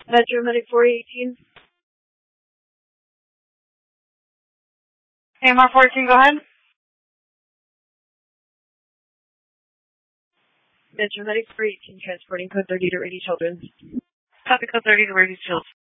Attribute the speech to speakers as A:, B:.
A: Metro Medic 418. AMR 14, go ahead. Metro Medic 418, transporting code 30 to Rady Children.
B: Copy code 30 to Rady Children.